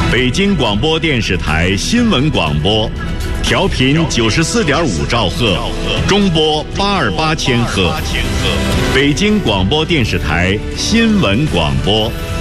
北京广播电视台新闻广播，调频94.5兆赫，中波828千赫。北京广播电视台新闻广播。